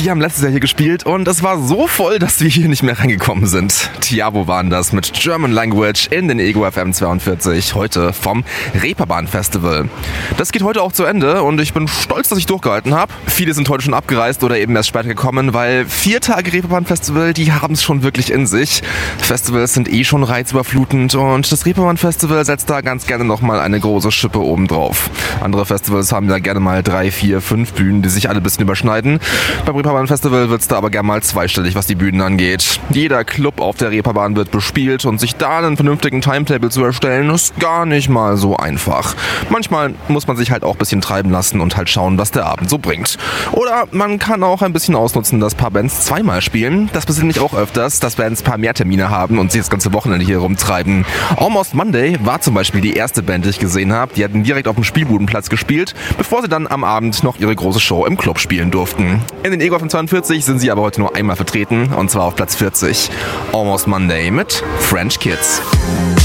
Die haben letztes Jahr hier gespielt und es war so voll, dass wir hier nicht mehr reingekommen sind. Tiabo waren das mit German Language in den Ego FM 42, heute vom Reeperbahn Festival. Das geht heute auch zu Ende und ich bin stolz, dass ich durchgehalten habe. Viele sind heute schon abgereist oder eben erst später gekommen, weil 4 Tage Reeperbahn Festival, die haben es schon wirklich in sich. Festivals sind eh schon reizüberflutend und das Reeperbahn Festival setzt da ganz gerne nochmal eine große Schippe obendrauf. Andere Festivals haben da gerne mal 3, 4, 5 Bühnen, die sich alle ein bisschen überschneiden. Beim Reeperbahn Festival wird es da aber gerne mal zweistellig, was die Bühnen angeht. Jeder Club auf der Reeperbahn wird bespielt und sich da einen vernünftigen Timetable zu erstellen, ist gar nicht mal so einfach. Manchmal muss man sich halt auch ein bisschen treiben lassen und halt schauen, was der Abend so bringt. Oder man kann auch ein bisschen ausnutzen, dass ein paar Bands zweimal spielen. Das passiert nämlich auch öfters, dass Bands ein paar mehr Termine haben und sich das ganze Wochenende hier rumtreiben. Almost Monday war zum Beispiel die erste Band, die ich gesehen habe. Die hatten direkt auf dem Spielbudenplatz gespielt, bevor sie dann am Abend noch ihre große Show im Club spielen durften. In den Ego FM 42 sind sie aber heute nur einmal vertreten, und zwar auf Platz 40. Almost Monday mit French Kids.